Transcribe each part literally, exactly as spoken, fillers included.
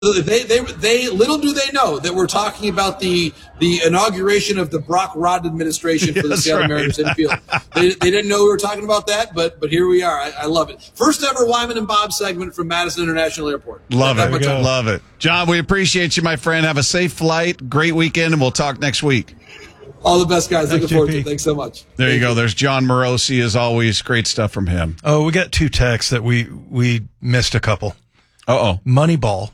They, they, they, little do they know that we're talking about the the inauguration of the Brock Rod administration for the That's Seattle right. Mariners infield. They, they didn't know we were talking about that, but but here we are. I, I love it. First ever Wyman and Bob segment from Madison International Airport. Love That much it. I- Love it. John, we appreciate you, my friend. Have a safe flight. Great weekend, and we'll talk next week. All the best, guys. Thanks, Looking forward J P. to it. Thanks so much. There Thank you go. There's John Morosi, as always. Great stuff from him. Oh, we got two texts that we we missed a couple. Uh-oh. Moneyball.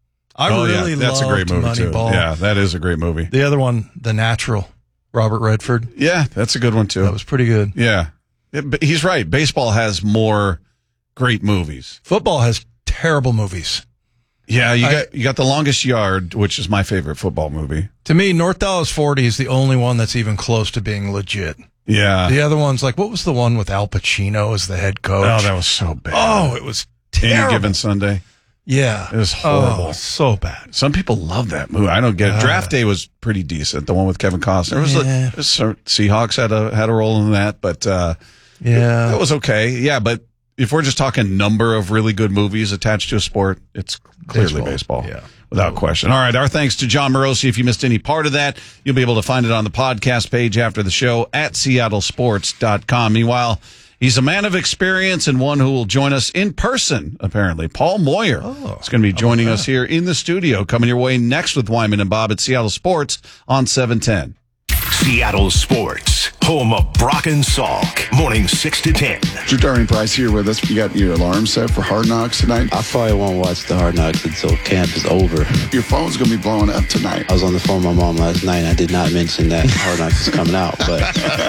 I oh, really yeah. That's a loved great movie, too. Moneyball. Yeah, that is a great movie. The other one, The Natural, Robert Redford. Yeah, that's a good one, too. That was pretty good. Yeah. It, but he's right. Baseball has more great movies. Football has terrible movies. Yeah, you I- got you got The Longest Yard, which is my favorite football movie. To me, North Dallas forty is the only one that's even close to being legit. Yeah. The other one's like, what was the one with Al Pacino as the head coach? Oh, that was so bad. Oh, it was Any terrible. Given Sunday. Yeah. It was horrible. Oh, so bad. Some people love that movie. I don't get it. Uh, Draft Day was pretty decent. The one with Kevin Costner. It was, Yeah. it was Seahawks had a had a role in that, but uh, Yeah. that was okay. Yeah, but if we're just talking number of really good movies attached to a sport, it's clearly baseball. Baseball. Yeah. Without question. All right. Our thanks to John Morosi. If you missed any part of that, you'll be able to find it on the podcast page after the show at seattle sports dot com. Meanwhile, he's a man of experience and one who will join us in person, apparently. Paul Moyer Oh, is going to be joining us here in the studio, coming your way next with Wyman and Bob at Seattle Sports on seven ten. Seattle Sports, home of Brock and Salk, morning six to ten. Drew Darwin Price here with us. You got your alarm set for Hard Knocks tonight. I probably won't watch the Hard Knocks until camp is over. Your phone's going to be blowing up tonight. I was on the phone with my mom last night, and I did not mention that Hard Knocks is coming out, but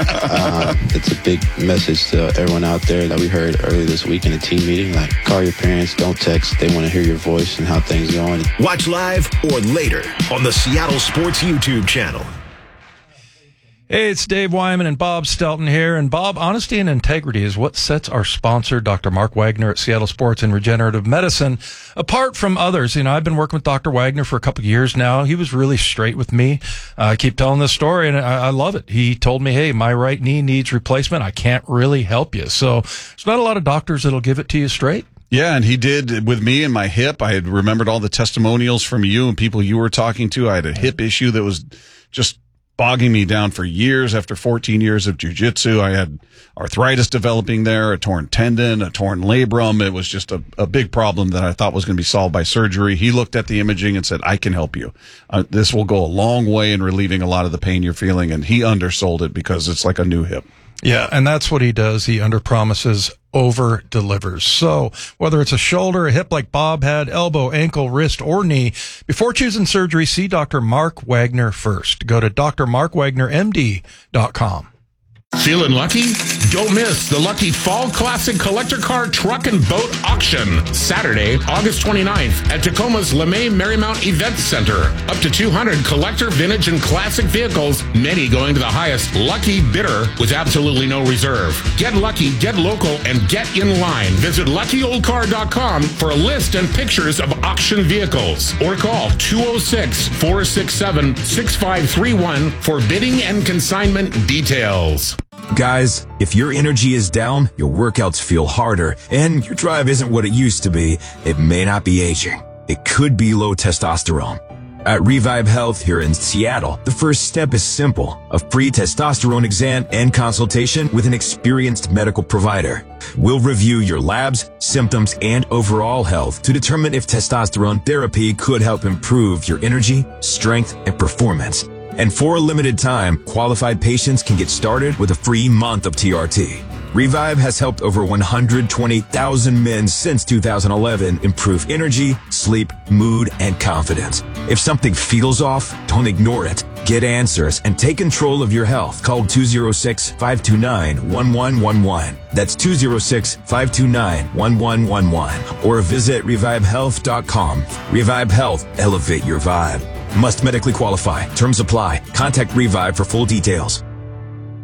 uh, it's a big message to everyone out there that we heard earlier this week in a team meeting. Like, call your parents, don't text. They want to hear your voice and how things are going. Watch live or later on the Seattle Sports YouTube channel. Hey, it's Dave Wyman and Bob Stelton here. And Bob, honesty and integrity is what sets our sponsor, Doctor Mark Wagner at Seattle Sports and Regenerative Medicine, apart from others. You know, I've been working with Doctor Wagner for a couple of years now. He was really straight with me. Uh, I keep telling this story, and I, I love it. He told me, hey, my right knee needs replacement. I can't really help you. So there's not a lot of doctors that'll give it to you straight. Yeah, and he did with me and my hip. I had remembered all the testimonials from you and people you were talking to. I had a hip issue that was just bogging me down for years. After fourteen years of jiu-jitsu, I had arthritis developing there, a torn tendon, a torn labrum. It was just a, a big problem that I thought was going to be solved by surgery. He looked at the imaging and said, I can help you. Uh, this will go a long way in relieving a lot of the pain you're feeling. And he undersold it because it's like a new hip. Yeah, and that's what he does. He underpromises, over-delivers. So whether it's a shoulder, a hip like Bob had, elbow, ankle, wrist, or knee, before choosing surgery, see Doctor Mark Wagner first. Go to d r mark wagner m d dot com. Feeling lucky? Don't miss the Lucky Fall Classic Collector Car Truck and Boat Auction, Saturday, August twenty-ninth at Tacoma's LeMay Marymount Event Center. Up to two hundred collector, vintage, and classic vehicles, many going to the highest lucky bidder with absolutely no reserve. Get lucky, get local, and get in line. Visit lucky old car dot com for a list and pictures of auction vehicles. Or call two oh six, four six seven, six five three one for bidding and consignment details. Guys, if your energy is down, your workouts feel harder, and your drive isn't what it used to be, it may not be aging. It could be low testosterone. At Revive Health here in Seattle, the first step is simple. A free testosterone exam and consultation with an experienced medical provider. We'll review your labs, symptoms, and overall health to determine if testosterone therapy could help improve your energy, strength, and performance. And for a limited time, qualified patients can get started with a free month of T R T. Revive has helped over one hundred twenty thousand men since two thousand eleven improve energy, sleep, mood, and confidence. If something feels off, don't ignore it. Get answers and take control of your health. Call two oh six, five two nine, one one one one. That's two oh six, five two nine, one one one one. Or visit revive health dot com. Revive Health. Elevate your vibe. Must medically qualify. Terms apply. Contact Revive for full details.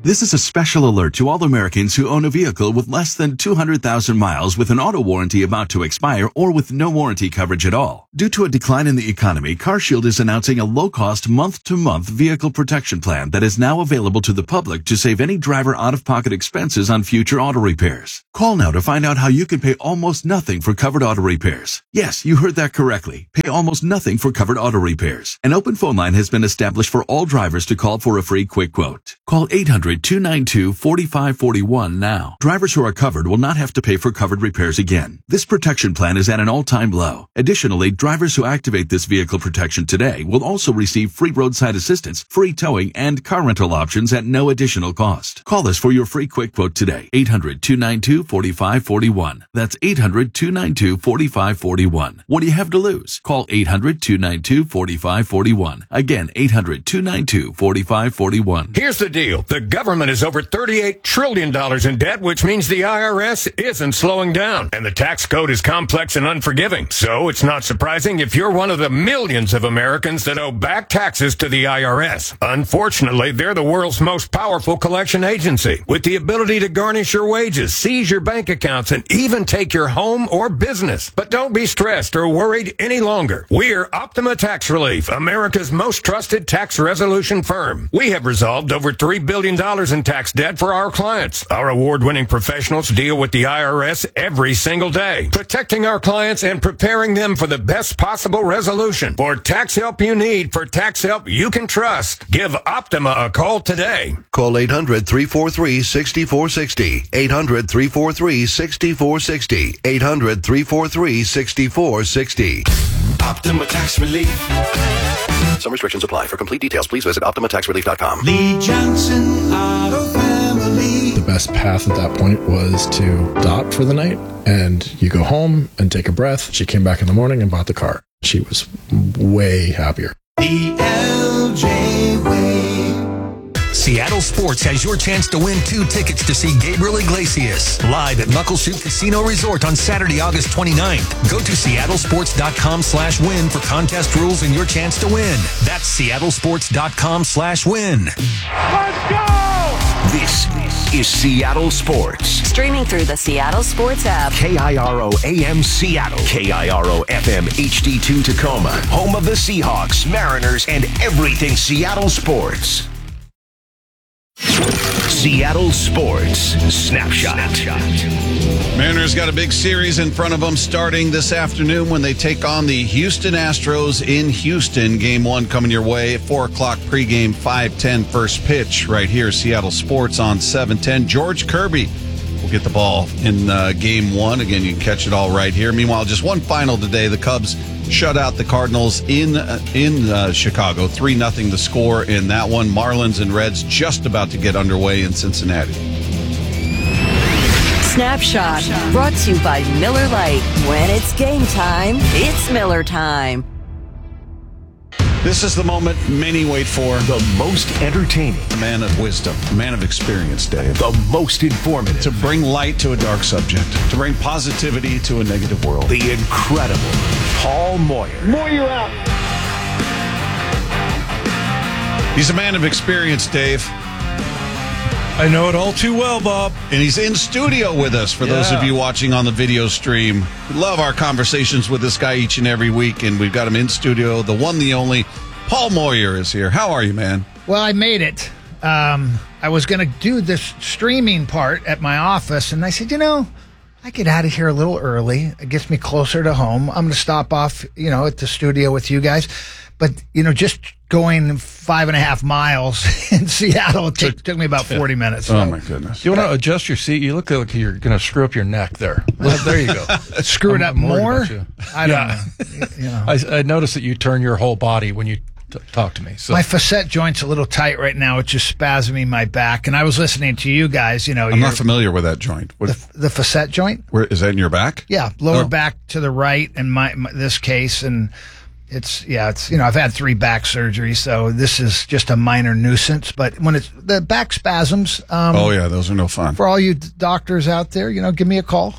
This is a special alert to all Americans who own a vehicle with less than two hundred thousand miles with an auto warranty about to expire or with no warranty coverage at all. Due to a decline in the economy, CarShield is announcing a low-cost month-to-month vehicle protection plan that is now available to the public to save any driver out-of-pocket expenses on future auto repairs. Call now to find out how you can pay almost nothing for covered auto repairs. Yes, you heard that correctly. Pay almost nothing for covered auto repairs. An open phone line has been established for all drivers to call for a free quick quote. Call eight hundred, two nine two, four five four one now. Drivers who are covered will not have to pay for covered repairs again. This protection plan is at an all-time low. Additionally, drivers who activate this vehicle protection today will also receive free roadside assistance, free towing, and car rental options at no additional cost. Call us for your free quick quote today. eight hundred, two nine two, four five four one. That's eight hundred, two nine two, four five four one. What do you have to lose? Call eight hundred, two nine two, four five four one. Again, eight hundred, two nine two, four five four one. Here's the deal. The government is over thirty-eight trillion dollars in debt, which means the I R S isn't slowing down. And the tax code is complex and unforgiving. So it's not surprising if you're one of the millions of Americans that owe back taxes to the I R S. Unfortunately, they're the world's most powerful collection agency, with the ability to garnish your wages, seize your bank accounts, and even take your home or business. But don't be stressed or worried any longer. We're Optima Tax Relief, America's most trusted tax resolution firm. We have resolved over three billion dollars in tax debt for our clients. Our award-winning professionals deal with the I R S every single day, protecting our clients and preparing them for the best possible resolution. For tax help you need, for tax help you can trust, give Optima a call today. Call eight hundred, three four three, six four six zero. eight hundred, three four three, six four six zero. eight hundred, three four three, six four six zero. Optima Tax Relief. Some restrictions apply. For complete details, please visit optima tax relief dot com. Lee Johnson Auto Family. The best path at that point was to stop for the night, and you go home and take a breath. She came back in the morning and bought the car. She was way happier. The L J Way. Seattle Sports has your chance to win two tickets to see Gabriel Iglesias live at Muckleshoot Casino Resort on Saturday, August twenty-ninth. Go to seattle sports dot com slash win for contest rules and your chance to win. That's seattle sports dot com slash win. Let's go! This is Seattle Sports. Streaming through the Seattle Sports app. K I R O A M Seattle. K I R O F M H D two Tacoma. Home of the Seahawks, Mariners, and everything Seattle sports. Seattle Sports Snapshot. Mariners got a big series in front of them starting this afternoon when they take on the Houston Astros in Houston. Game one coming your way at four o'clock pregame, five ten first pitch right here, Seattle Sports on seven ten. George Kirby will get the ball in uh, game one. Again, you can catch it all right here. Meanwhile, just one final today. The Cubs shut out the Cardinals in uh, in uh, Chicago. three nothing the score in that one. Marlins and Reds just about to get underway in Cincinnati. Snapshot, brought to you by Miller Lite. When it's game time, it's Miller time. This is the moment many wait for. The most entertaining. A man of wisdom. A man of experience, Dave. The most informative. To bring light to a dark subject. To bring positivity to a negative world. The incredible Paul Moyer. Moyer out. He's a man of experience, Dave. I know it all too well, Bob. And he's in studio with us for yeah. those of you watching on the video stream. We love our conversations with this guy each and every week, and we've got him in studio. The one, the only, Paul Moyer is here. How are you, man? Well, I made it. Um, I was going to do this streaming part at my office, and I said, you know, I get out of here a little early. It gets me closer to home. I'm going to stop off, you know, at the studio with you guys. But, you know, just going five and a half miles in Seattle, it took, took me about forty minutes. Oh, my goodness. Do you want to adjust your seat? You look like you're going to screw up your neck there. Well, there you go. Screw it up more? I don't yeah. know. You know. I, I noticed that you turn your whole body when you t- talk to me. So. My facet joint's a little tight right now. It's just spasming my back. And I was listening to you guys. You know, I'm not familiar with that joint. What, the, the facet joint? Where is that in your back? Yeah, lower oh. back to the right in my, my this case. And It's, yeah, it's, you know, I've had three back surgeries, so this is just a minor nuisance. But when it's the back spasms. Um, oh, yeah, those are no fun. For all you doctors out there, you know, give me a call.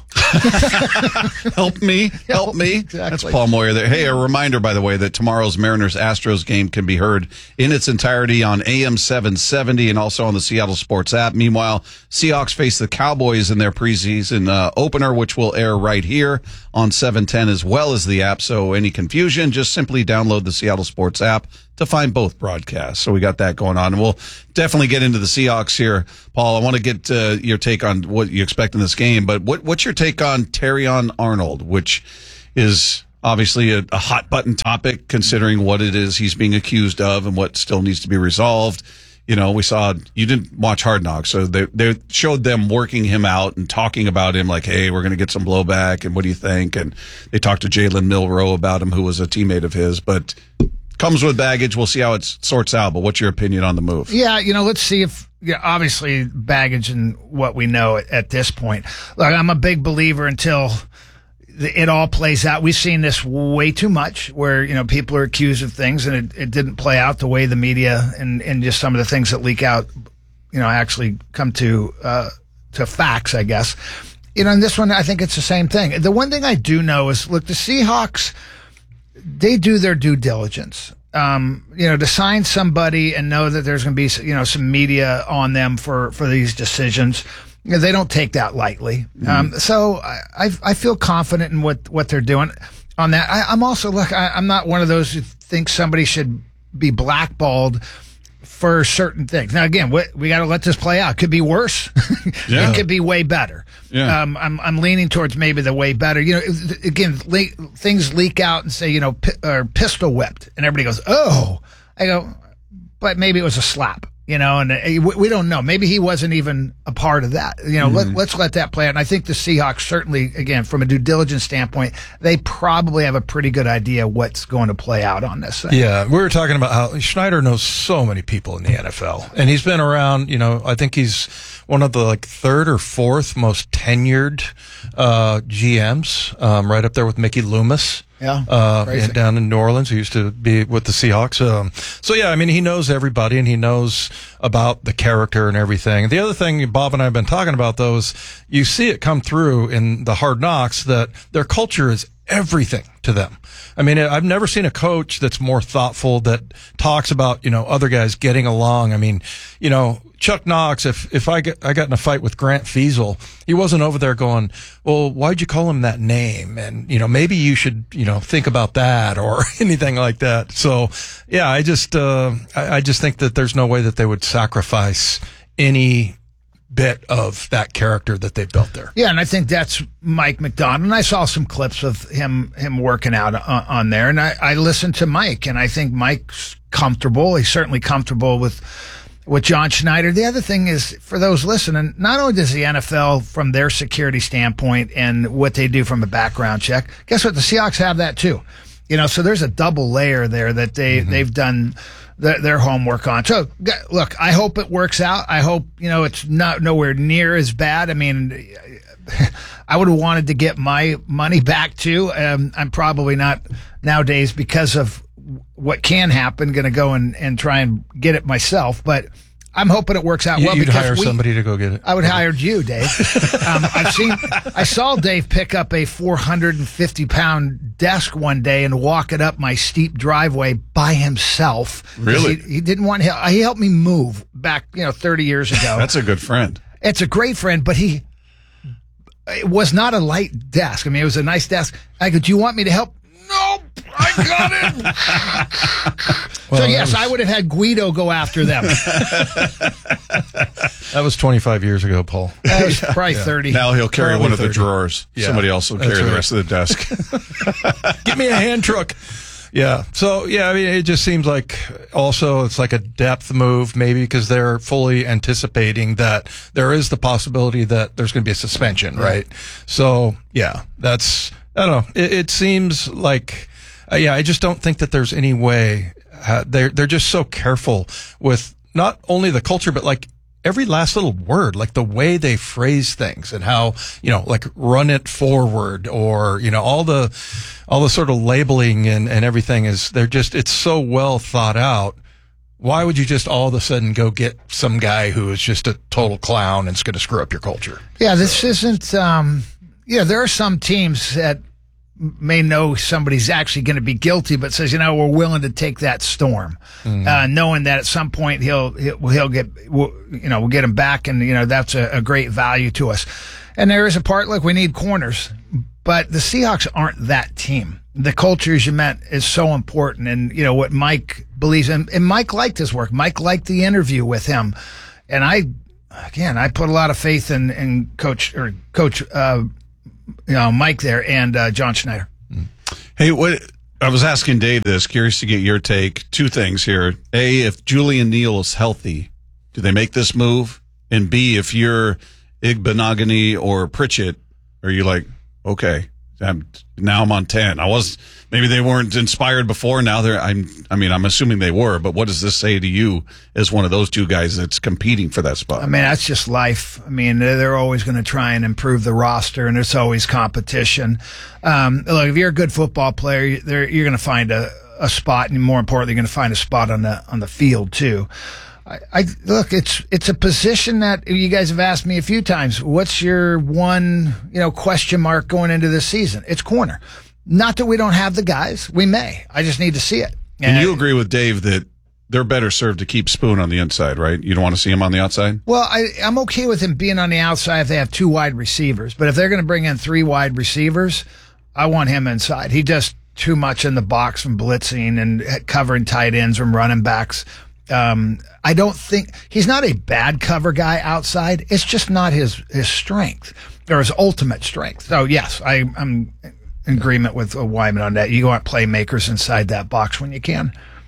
Help me. Help me. Exactly. That's Paul Moyer there. Hey, a reminder, by the way, that tomorrow's Mariners-Astros game can be heard in its entirety on A M seven seventy and also on the Seattle Sports app. Meanwhile, Seahawks face the Cowboys in their preseason uh, opener, which will air right here on seven ten as well as the app. So any confusion, just simply download the Seattle Sports app to find both broadcasts. So we got that going on. And we'll definitely get into the Seahawks here. Paul, I want to get uh, your take on what you expect in this game, but what, what's your take on Terrion Arnold, which is obviously a, a hot button topic considering what it is he's being accused of and what still needs to be resolved. You know, we saw, you didn't watch Hard Knocks, so they, they showed them working him out and talking about him like, hey, we're going to get some blowback, and what do you think? And they talked to Jalen Milroe about him, who was a teammate of his, but comes with baggage. We'll see how it sorts out, but what's your opinion on the move? Yeah, you know, let's see if, yeah, obviously baggage and what we know at, at this point. Look, I'm a big believer until it all plays out. We've seen this way too much where, you know, people are accused of things and it, it didn't play out the way the media and, and just some of the things that leak out, you know, actually come to, uh, to facts, I guess. You know, in this one, I think it's the same thing. The one thing I do know is, look, the Seahawks, they do their due diligence. Um, you know, to sign somebody and know that there's going to be, you know, some media on them for, for these decisions. You know, they don't take that lightly. Mm-hmm. Um, so I, I feel confident in what, what they're doing on that. I, I'm also, look, I, I'm not one of those who thinks somebody should be blackballed for certain things. Now, again, we, we got to let this play out. It could be worse. Yeah. It could be way better. Yeah. Um, I'm, I'm leaning towards maybe the way better. You know, again, le- things leak out and say, you know, pi- or pistol whipped, and everybody goes, oh. I go, but maybe it was a slap. You know, and uh, we don't know. Maybe he wasn't even a part of that. You know, mm-hmm. let, let's let that play out. And I think the Seahawks certainly, again, from a due diligence standpoint, they probably have a pretty good idea what's going to play out on this thing. Yeah, we were talking about how Schneider knows so many people in the N F L, and he's been around. You know, I think he's one of the like third or fourth most tenured uh, G Ms, um, right up there with Mickey Loomis. Yeah, uh, and down in New Orleans, he used to be with the Seahawks. Um, so yeah, I mean, he knows everybody and he knows about the character and everything. The other thing Bob and I have been talking about, though, is you see it come through in the Hard Knocks that their culture is everything to them. I mean, I've never seen a coach that's more thoughtful, that talks about, you know, other guys getting along. I mean, you know, Chuck Knox, if, if I get, I got in a fight with Grant Fiesel, he wasn't over there going, well, why'd you call him that name? And, you know, maybe you should, you know, think about that or anything like that. So yeah, I just, uh, I, I just think that there's no way that they would sacrifice any bit of that character that they built there. Yeah, and I think that's Mike Macdonald. And I saw some clips of him him working out on, on there, and I, I listened to Mike, and I think Mike's comfortable. He's certainly comfortable with with John Schneider. The other thing is, for those listening, not only does the N F L, from their security standpoint and what they do from a background check, guess what? The Seahawks have that too. You know, so there's a double layer there that they, mm-hmm. they've done their, their homework on. So, look, I hope it works out. I hope, you know, it's not nowhere near as bad. I mean, I would have wanted to get my money back too. Um, I'm probably not nowadays, because of what can happen, going to go and, and try and get it myself. But I'm hoping it works out you, well. You'd because hire we, somebody to go get it. I would have hired you, Dave. um, I've seen, I saw Dave pick up a four hundred fifty pound desk one day and walk it up my steep driveway by himself. Really? He, he didn't want help. He helped me move back, you know, thirty years ago. That's a good friend. It's a great friend, but he, it was not a light desk. I mean, it was a nice desk. I go, do you want me to help? Nope, I got it. well, so, yes, was... I would have had Guido go after them. That was twenty-five years ago, Paul. That was probably yeah. thirty. Now he'll carry probably one of thirty. the drawers. Yeah. Somebody else will carry right. the rest of the desk. Give me a hand truck. Yeah. So, yeah, I mean, it just seems like also it's like a depth move, maybe because they're fully anticipating that there is the possibility that there's going to be a suspension, right? right? So, yeah, that's, I don't know. It, it seems like, uh, yeah, I just don't think that there's any way. Uh, they're, they're just so careful with not only the culture, but like every last little word, like the way they phrase things and how, you know, like run it forward or, you know, all the, all the sort of labeling and, and everything is, they're just, it's so well thought out. Why would you just all of a sudden go get some guy who is just a total clown and is going to screw up your culture? Yeah, this isn't, um, yeah, there are some teams that may know somebody's actually going to be guilty, but says, you know, we're willing to take that storm, mm-hmm. uh, knowing that at some point he'll, he'll, he'll get, we'll, you know, we'll get him back. And, you know, that's a, a great value to us. And there is a part, like we need corners, but the Seahawks aren't that team. The culture, as you meant, is so important. And, you know, what Mike believes in, and Mike liked his work. Mike liked the interview with him. And I, again, I put a lot of faith in, in Coach, or Coach, uh, you know, Mike there and uh, John Schneider. Hey, what I was asking Dave this, curious to get your take. Two things here. A, if Julian Neal is healthy, do they make this move? And B, if you're Igbenogany or Pritchett, are you like, okay, I'm, now I'm on ten. I was, maybe they weren't inspired before. Now they're, I'm, I mean, I'm assuming they were, but what does this say to you as one of those two guys that's competing for that spot? I mean, that's just life. I mean, they're, they're always going to try and improve the roster, and there's always competition. Um, look, if you're a good football player, you're, you're going to find a, a spot, and more importantly, you're going to find a spot on the, on the field too. I, I look, it's it's a position that you guys have asked me a few times. What's your one, you know, question mark going into this season? It's corner. Not that we don't have the guys. We may. I just need to see it. And, and you agree with Dave that they're better served to keep Spoon on the inside, right? You don't want to see him on the outside? Well, I, I'm okay with him being on the outside if they have two wide receivers. But if they're going to bring in three wide receivers, I want him inside. He does too much in the box from blitzing and covering tight ends from running backs. Um, I don't think he's not a bad cover guy outside. It's just not his, his strength or his ultimate strength. So yes, I, I'm in agreement with Wyman on that. You want playmakers inside that box when you can.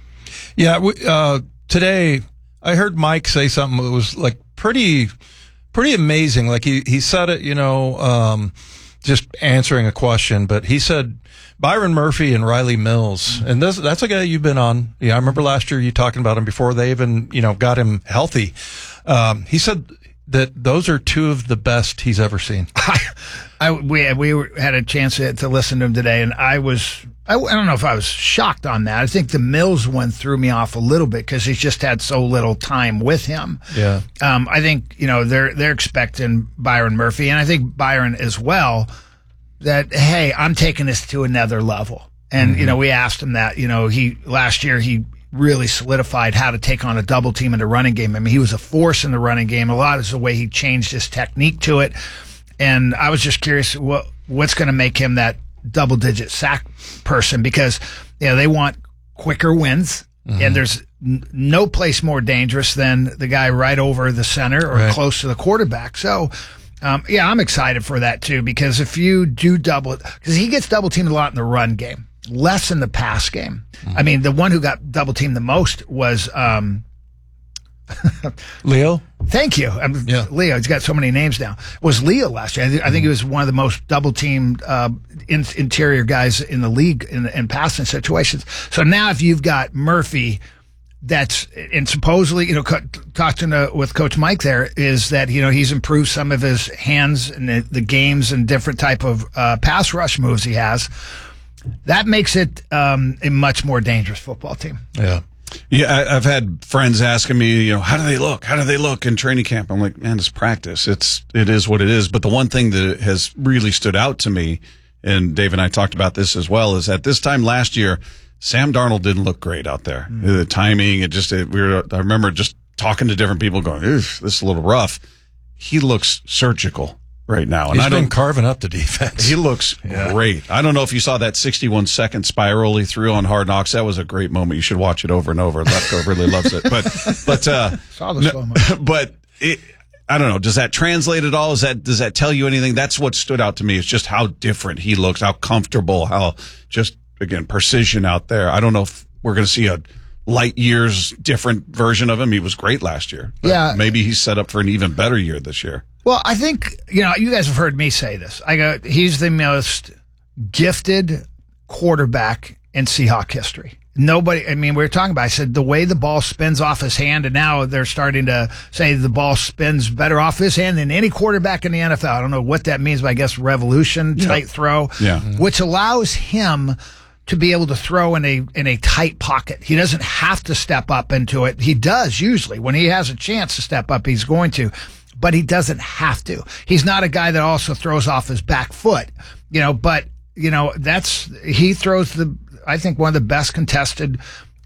Yeah. Uh, today I heard Mike say something that was like pretty, pretty amazing. Like he, he said it, you know, um, just answering a question, but he said Byron Murphy and Riley Mills, and this, that's a guy you've been on. Yeah, I remember last year you talking about him before they even, you know, got him healthy. Um, he said that those are two of the best he's ever seen. I, I we we were, had a chance to, to listen to him today, and I was I, I don't know if I was shocked on that. I think the Mills one threw me off a little bit because he's just had so little time with him. Yeah, um, I think you know they're they're expecting Byron Murphy, and I think Byron as well. That, hey, I'm taking this to another level. And, mm-hmm. you know, we asked him that, you know, he, last year he really solidified how to take on a double team in the running game. I mean, he was a force in the running game. A lot is the way he changed his technique to it. And I was just curious what, what's going to make him that double digit sack person because, you know, they want quicker wins. Mm-hmm. And there's n- no place more dangerous than the guy right over the center or right. close to the quarterback. So, Um, yeah, I'm excited for that too because if you do double it, because he gets double teamed a lot in the run game, less in the pass game. Mm-hmm. I mean, the one who got double teamed the most was um, Leo. Thank you, um, yeah. Leo. He's got so many names now. Was Leo last year? I, th- I think he was one of the most double teamed uh, in- interior guys in the league in, in passing situations. So now, if you've got Murphy. That's, and supposedly, you know, talking to, with Coach Mike there is that, you know, he's improved some of his hands and the, the games and different type of uh, pass rush moves he has. That makes it um, a much more dangerous football team. Yeah. Yeah, I, I've had friends asking me, you know, how do they look? How do they look in training camp? I'm like, man, it's practice. It's, it is what it is. But the one thing that has really stood out to me, and Dave and I talked about this as well, is at this time last year, Sam Darnold didn't look great out there. Mm. The timing, it just, it, we were, I remember just talking to different people going, oof, this is a little rough. He looks surgical right now. And He's I been don't, carving up the defense. He looks yeah. great. I don't know if you saw that sixty-one second spiral he threw on Hard Knocks. That was a great moment. You should watch it over and over. Lefko really loves it. But, but, uh, saw the slow mo. But it, I don't know. Does that translate at all? Is that, does that tell you anything? That's what stood out to me is just how different he looks, how comfortable, how just, again, precision out there. I don't know if we're going to see a light years different version of him. He was great last year. Yeah. Maybe he's set up for an even better year this year. Well, I think, you know, you guys have heard me say this. I go, he's the most gifted quarterback in Seahawk history. Nobody, I mean, we were talking about, I said, the way the ball spins off his hand, and now they're starting to say the ball spins better off his hand than any quarterback in the N F L. I don't know what that means, but I guess revolution, tight yeah. throw, yeah. which allows him to be able to throw in a in a tight pocket. He doesn't have to step up into it. He does usually. When he has a chance to step up, he's going to. But he doesn't have to. He's not a guy that also throws off his back foot, you know, but, you know, that's, he throws the, I think one of the best contested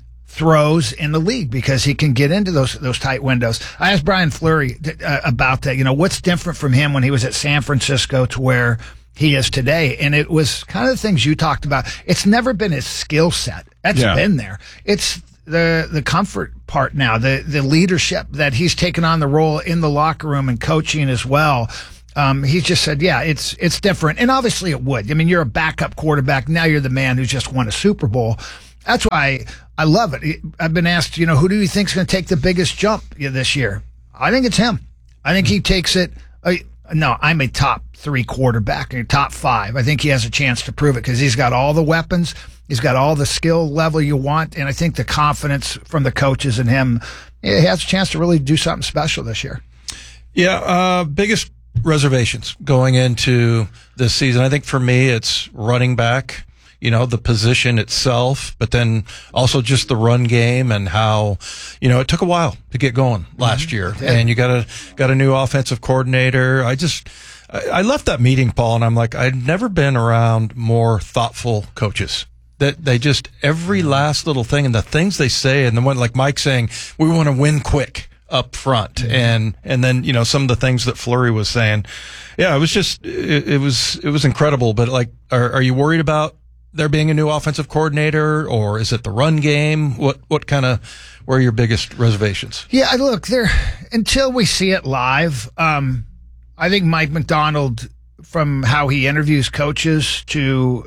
throws in the league because he can get into those those tight windows. I asked Brian Fleury uh, about that. You know, what's different from him when he was at San Francisco to where he is today? And it was kind of the things you talked about. It's never been his skill set. That's yeah. been there. It's the the comfort part now, the the leadership that he's taken on the role in the locker room and coaching as well. Um, he just said, yeah, it's it's different. And obviously it would. I mean, you're a backup quarterback. Now you're the man who just won a Super Bowl. That's why I love it. I've been asked, you know, who do you think is going to take the biggest jump this year? I think it's him. I think he takes it. Uh, no, I'm a top three quarterback, or top five. I think he has a chance to prove it because he's got all the weapons. He's got all the skill level you want. And I think the confidence from the coaches in him, he has a chance to really do something special this year. Yeah, uh, biggest reservations going into this season. I think for me, it's running back, you know, the position itself, but then also just the run game and how, you know, it took a while to get going last mm-hmm. year. Yeah. And you got a, got a new offensive coordinator. I just, I, I left that meeting, Paul, and I'm like, I'd never been around more thoughtful coaches. That they just, every last little thing and the things they say, and the one like Mike saying, we want to win quick up front. Mm-hmm. And, and then, you know, some of the things that Fleury was saying. Yeah, it was just, it, it was, it was incredible. But like, are, are you worried about there being a new offensive coordinator, or is it the run game? What, what kind of, where are your biggest reservations? Yeah, look, there, until we see it live, um, I think Mike Macdonald, from how he interviews coaches to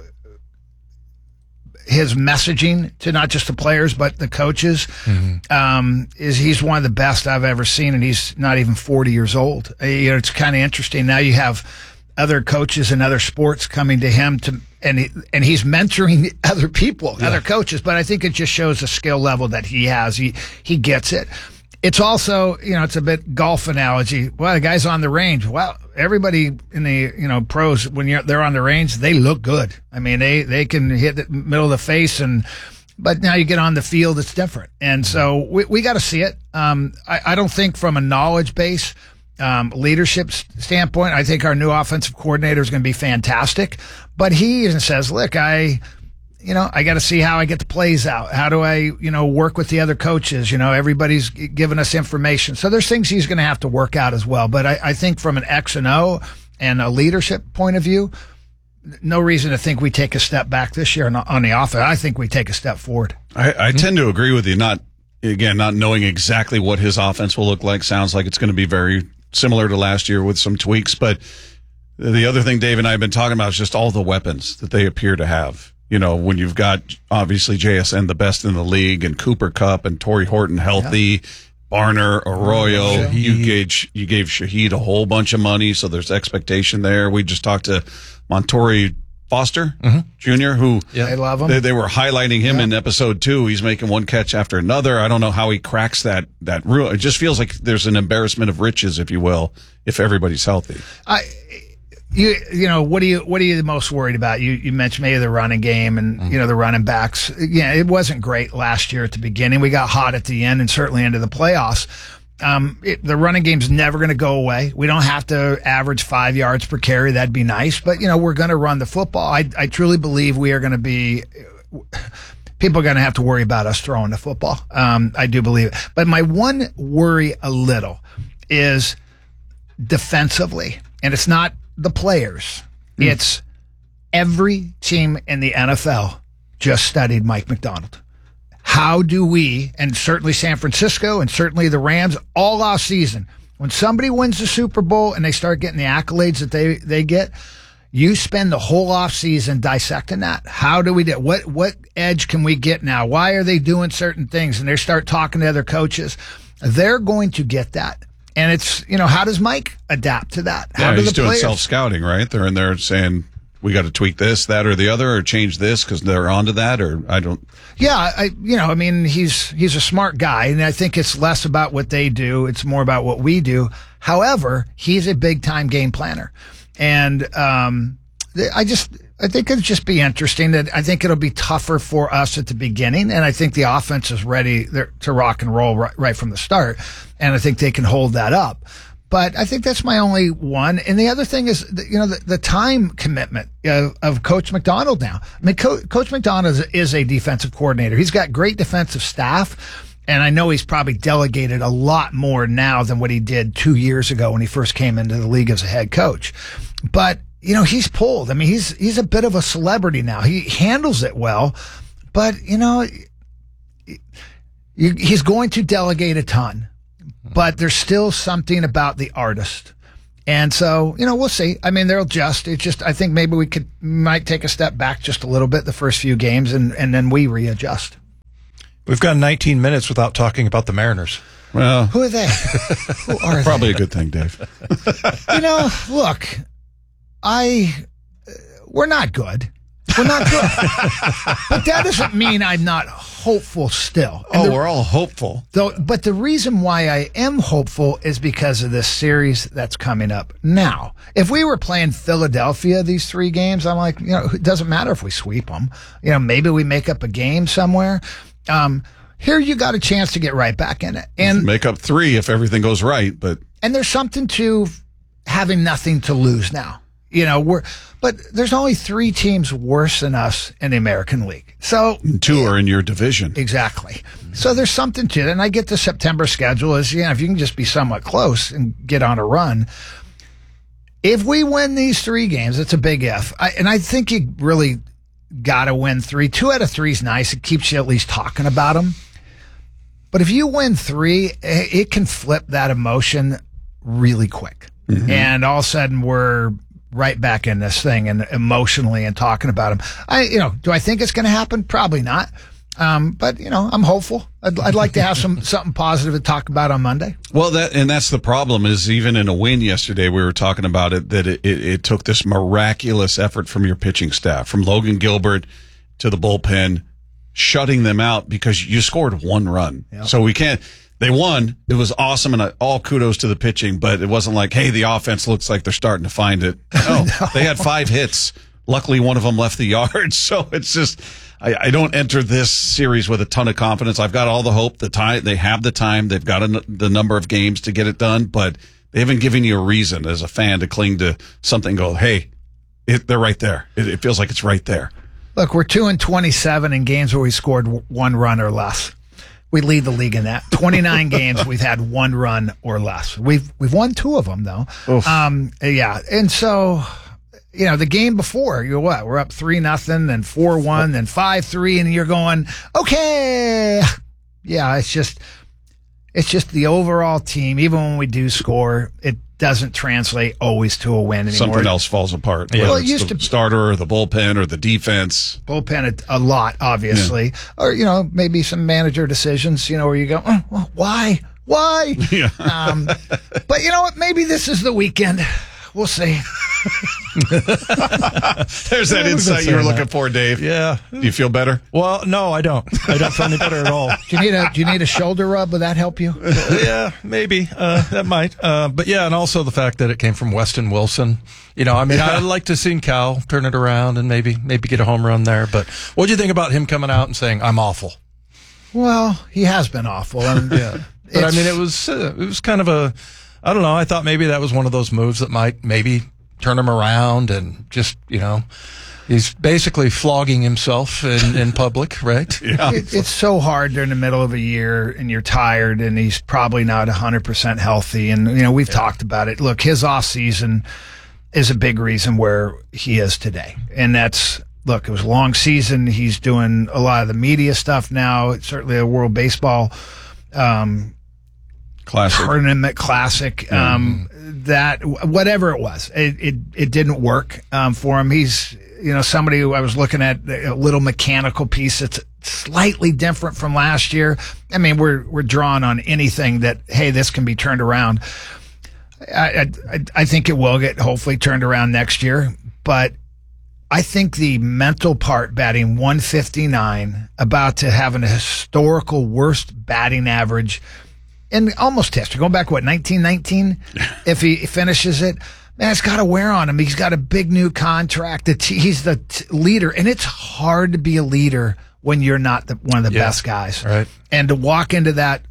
his messaging to not just the players but the coaches, mm-hmm. um, is he's one of the best I've ever seen, and he's not even forty years old. Uh, you know, it's kind of interesting. Now you have other coaches in other sports coming to him to, and he, and he's mentoring other people, yeah. other coaches. But I think it just shows the skill level that he has. He he gets it. It's also, you know, it's a bit golf analogy. Well, the guy's on the range. Well, everybody in the, you know, pros, when you're, they're on the range, they look good. I mean, they, they can hit the middle of the face, and, but now you get on the field, it's different. And so we, we got to see it. Um, I, I don't think from a knowledge base, um, leadership standpoint, I think our new offensive coordinator is going to be fantastic. But he even says, look, I, you know, I got to see how I get the plays out. How do I, you know, work with the other coaches? You know, everybody's giving us information. So there's things he's going to have to work out as well. But I, I think from an X and O and a leadership point of view, no reason to think we take a step back this year on, on the offense. I think we take a step forward. I, I tend to agree with you. Not, again, not knowing exactly what his offense will look like. Sounds like it's going to be very similar to last year with some tweaks. But the other thing Dave and I have been talking about is just all the weapons that they appear to have. You know, when you've got, obviously, J S N, the best in the league, and Cooper Kupp and Torrey Horton healthy, yeah. Barner, Arroyo, Shaheed. you gave you gave Shaheed a whole bunch of money, so there's expectation there. We just talked to Montori Foster mm-hmm. Junior, who yeah. I love him. They, they were highlighting him yeah. in episode two. He's making one catch after another. I don't know how he cracks that that rule. It just feels like there's an embarrassment of riches, if you will, if everybody's healthy. I. You you know, what are you what are you the most worried about? You you mentioned maybe the running game and mm-hmm. you know the running backs. Yeah, it wasn't great last year at the beginning. We got hot at the end and certainly into the playoffs. Um, it, the running game's never going to go away. We don't have to average five yards per carry. That'd be nice, but you know we're going to run the football. I I truly believe we are going to be. People are going to have to worry about us throwing the football. Um, I do believe it. But my one worry a little is defensively, and it's not the players. Mm. It's every team in the N F L just studied Mike Macdonald. How do we, and certainly San Francisco and certainly the Rams, all off season, when somebody wins the Super Bowl and they start getting the accolades that they, they get, you spend the whole off season dissecting that. How do we do what what edge can we get now? Why are they doing certain things? And they start talking to other coaches. They're going to get that. And it's, you know, how does Mike adapt to that? How yeah, do he's the doing players? self-scouting, right? They're in there saying, we got to tweak this, that, or the other, or change this because they're onto that, or I don't. Yeah, I, you know, I mean, he's he's a smart guy, and I think it's less about what they do; it's more about what we do. However, he's a big time game planner, and um, I just I think it'd just be interesting. That I think it'll be tougher for us at the beginning, and I think the offense is ready to rock and roll right, right from the start, and I think they can hold that up. But I think that's my only one. And the other thing is, you know, the, the time commitment of, of Coach McDonald now. I mean, Co- Coach McDonald is, is a defensive coordinator. He's got great defensive staff. And I know he's probably delegated a lot more now than what he did two years ago when he first came into the league as a head coach. But, you know, he's pulled. I mean, he's, he's a bit of a celebrity now. He handles it well. But, you know, he's going to delegate a ton. But there's still something about the artist. And so, you know, we'll see. I mean, they'll adjust. It's just, I think maybe we could, might take a step back just a little bit the first few games and, and then we readjust. We've got nineteen minutes without talking about the Mariners. Well, who are they? Who are probably they? a good thing, Dave. You know, look, I, uh, we're not good. We're not good. But that doesn't mean I'm not hopeful still. And oh, the, we're all hopeful. Though, but the reason why I am hopeful is because of this series that's coming up now. If we were playing Philadelphia these three games, I'm like, you know, it doesn't matter if we sweep them. You know, maybe we make up a game somewhere. Um, here you got a chance to get right back in it. And make up three if everything goes right. But and there's something to having nothing to lose now. You know, we're, but there's only three teams worse than us in the American League. So two are in your division. Exactly. So there's something to it. And I get the September schedule is, you know, if you can just be somewhat close and get on a run. If we win these three games, it's a big if. I, and I think you really got to win three. Two out of three is nice. It keeps you at least talking about them. But if you win three, it can flip that emotion really quick. Mm-hmm. And all of a sudden we're right back in this thing and emotionally and talking about him. I, you know, do I think it's going to happen? Probably not. Um, but you know, I'm hopeful. I'd, I'd like to have some something positive to talk about on Monday. Well, that and that's the problem is even in a win yesterday, we were talking about it that it, it, it took this miraculous effort from your pitching staff, from Logan Gilbert to the bullpen, shutting them out because you scored one run. Yep. So we can't. They won. It was awesome, and all kudos to the pitching, but it wasn't like, hey, the offense looks like they're starting to find it. No, no. They had five hits. Luckily, one of them left the yard. So it's just, I, I don't enter this series with a ton of confidence. I've got all the hope. The time, they have the time. They've got a, the number of games to get it done, but they haven't given you a reason as a fan to cling to something and go, hey, it, they're right there. It, it feels like it's right there. Look, we're two and twenty-seven in games where we scored one run or less. We lead the league in that. twenty-nine games we've had one run or less. We've we've won two of them though. Oof. Um, yeah, and so you know the game before you're what we're up three nothing, then four one, then five three, and you're going okay. Yeah, it's just it's just the overall team. Even when we do score, it doesn't translate always to a win anymore. Something else falls apart. Yeah. Well, it used the to starter or the bullpen or the defense. Bullpen a, a lot, obviously, yeah. Or you know maybe some manager decisions. You know where you go, oh, well, why, why? Yeah. Um, but you know what? Maybe this is the weekend. We'll see. There's that insight you were looking for, Dave. Yeah. Do you feel better? Well, no, I don't. I don't feel any better at all. Do you need a Do you need a shoulder rub? Would that help you? Yeah, maybe. Uh, that might. Uh, but yeah, and also the fact that it came from Weston Wilson. You know, I mean, yeah. I'd like to see Cal turn it around and maybe maybe get a home run there. But what do you think about him coming out and saying, "I'm awful"? Well, he has been awful. And yeah. But I mean, it was uh, it was kind of a. I don't know. I thought maybe that was one of those moves that might maybe turn him around and just, you know, he's basically flogging himself in, in public, right? Yeah. It, it's so hard during the middle of a year and you're tired and he's probably not one hundred percent healthy. And, you know, we've yeah. talked about it. Look, his off season is a big reason where he is today. And that's, look, it was a long season. He's doing a lot of the media stuff now. It's certainly a World Baseball, um, Classic. Tournament classic, um, mm. that, whatever it was, it, it, it didn't work, um, for him. He's, you know, somebody who I was looking at a little mechanical piece that's slightly different from last year. I mean, we're, we're drawn on anything that, hey, this can be turned around. I, I, I think it will get hopefully turned around next year, but I think the mental part, batting one fifty-nine, about to have an historical worst batting average in almost history. Going back, what, nineteen nineteen? If he finishes it, man, it's got to wear on him. He's got a big new contract. The t- he's the t- leader, and it's hard to be a leader when you're not the, one of the Yeah. best guys. Right. And to walk into that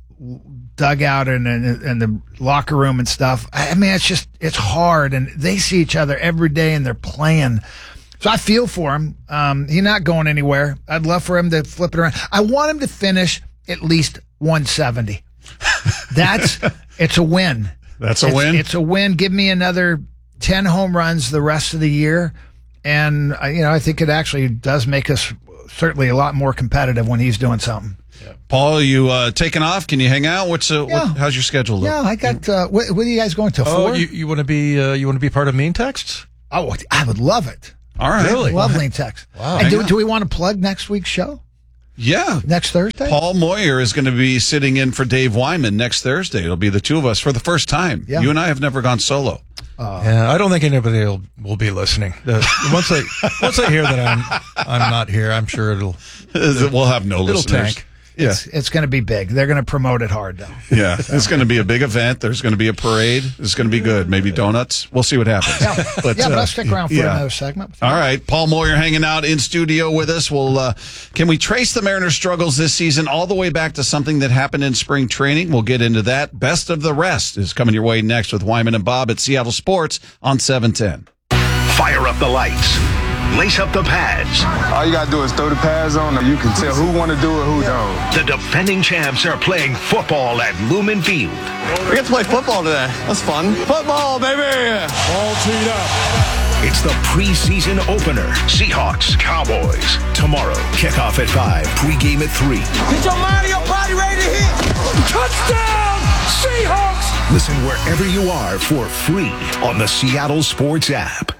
dugout and, and, and the locker room and stuff, I mean, it's just, it's hard. And they see each other every day and they're playing. So I feel for him. Um, he's not going anywhere. I'd love for him to flip it around. I want him to finish at least one seventy. That's, it's a win. That's a It's- win? It's a win. Give me another ten home runs the rest of the year. And, uh, you know, I think it actually does make us certainly a lot more competitive when he's doing something. Paul, you uh, taking off? Can you hang out? What's uh, Yeah. what, how's your schedule look? Yeah, I got, uh, what, what are you guys going to, Oh, four? you, you want to be uh, you want to be part of Mean Texts? Oh, I would love it. All right. Really? Love Lean Text. Wow. And do, Hang on. do we want to plug next week's show? Yeah. Next Thursday? Paul Moyer is going to be sitting in for Dave Wyman next Thursday. It'll be the two of us for the first time. Yeah. You and I have never gone solo. Uh, Yeah, I don't think anybody will, will be listening. The, once they once they hear that I'm I'm not here, I'm sure it'll We'll have no it'll listeners. tank. Yeah. It's, it's going to be big. They're going to promote it hard, though. Yeah, it's going to be a big event. There's going to be a parade. It's going to be good. Maybe donuts. We'll see what happens. Yeah, But, yeah, but uh, I'll stick around for yeah. another segment. All right, Paul Moyer hanging out in studio with us. Well, uh, can we trace the Mariners' struggles this season all the way back to something that happened in spring training? We'll get into that. Best of the rest is coming your way next with Wyman and Bob at Seattle Sports on seven ten. Fire up the lights. Lace up the pads. All you got to do is throw the pads on, and you can tell who want to do it, who don't. The defending champs are playing football at Lumen Field. We get to play football today. That's fun. Football, baby! All teed up. It's the preseason opener. Seahawks, Cowboys. Tomorrow, kickoff at five, pregame at three. Get your mind and your body ready to hit. Touchdown, Seahawks! Listen wherever you are for free on the Seattle Sports app.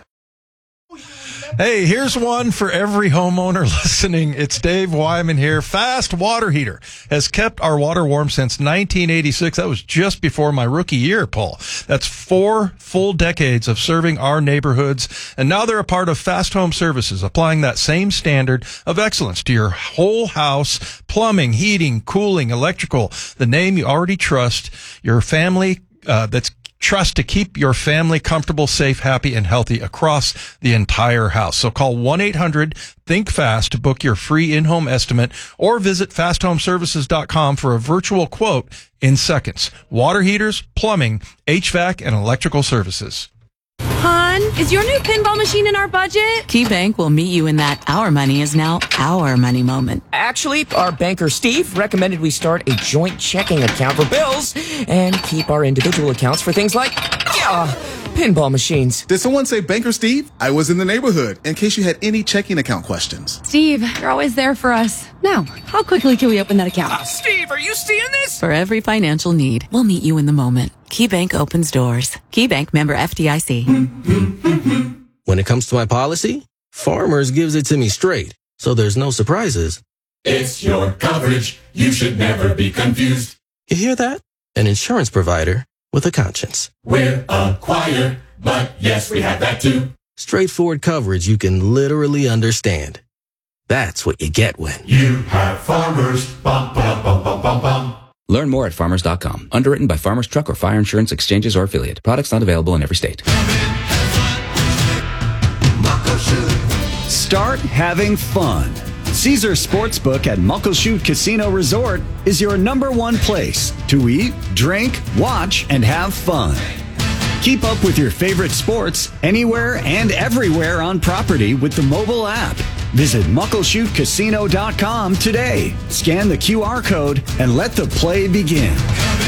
Hey, here's one for every homeowner listening. It's Dave Wyman here. Fast Water Heater has kept our water warm since nineteen eighty-six. That was just before my rookie year, Paul. That's four full decades of serving our neighborhoods. And now they're a part of Fast Home Services, applying that same standard of excellence to your whole house, plumbing, heating, cooling, electrical, the name you already trust, your family, uh, that's trust to keep your family comfortable, safe, happy, and healthy across the entire house. So call one eight hundred think fast to book your free in-home estimate or visit fast home services dot com for a virtual quote in seconds. Water heaters, plumbing, H V A C, and electrical services. Hon, is your new pinball machine in our budget? KeyBank will meet you in that our money is now our money moment. Actually, our banker Steve recommended we start a joint checking account for bills and keep our individual accounts for things like uh, pinball machines. Did someone say Banker Steve? I was in the neighborhood in case you had any checking account questions. Steve, you're always there for us. Now, how quickly can we open that account? Uh, Steve, are you seeing this? For every financial need, we'll meet you in the moment. KeyBank opens doors. KeyBank, member F D I C. When it comes to my policy, Farmers gives it to me straight, so there's no surprises. It's your coverage. You should never be confused. You hear that? An insurance provider with a conscience. We're a choir, but yes, we have that too. Straightforward coverage you can literally understand. That's what you get when you have Farmers. Bum, bum, bum, bum, bum, bum. Learn more at farmers dot com. Underwritten by Farmers Truck or Fire Insurance Exchanges or Affiliate. Products not available in every state. Start having fun. Caesar Sportsbook at Muckleshoot Casino Resort is your number one place to eat, drink, watch, and have fun. Keep up with your favorite sports anywhere and everywhere on property with the mobile app. Visit muckleshoot casino dot com today. Scan the Q R code and let the play begin.